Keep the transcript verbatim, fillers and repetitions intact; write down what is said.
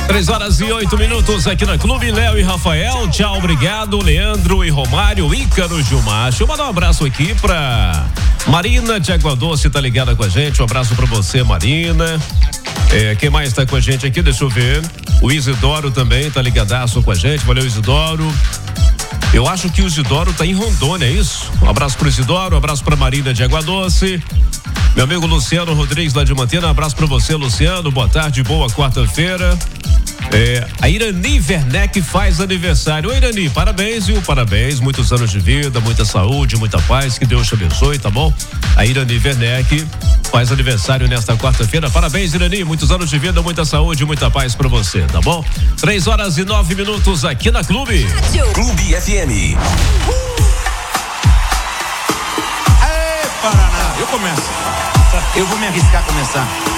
Três horas e oito minutos aqui na Clube. Léo e Rafael, tchau, obrigado. Leandro e Romário, Ícaro Gilmar. Deixa eu mandar um abraço aqui pra Marina de Água Doce, tá ligada com a gente. Um abraço pra você, Marina. É, quem mais tá com a gente aqui? Deixa eu ver. O Isidoro também tá ligadaço com a gente. Valeu, Isidoro. Eu acho que o Isidoro tá em Rondônia, é isso? Um abraço pro Isidoro, um abraço pra Marina de Água Doce. Meu amigo Luciano Rodrigues lá de Mantena, um abraço pra você, Luciano. Boa tarde, boa quarta-feira. É, a Irani Werneck faz aniversário. Oi, Irani, parabéns, viu? Parabéns, muitos anos de vida, muita saúde, muita paz, que Deus te abençoe, tá bom? A Irani Werneck faz aniversário nesta quarta-feira. Parabéns, Irani, muitos anos de vida, muita saúde, muita paz pra você, tá bom? Três horas e nove minutos aqui na Clube. Clube F M. Aê, Paraná, eu começo. Eu vou me arriscar a começar.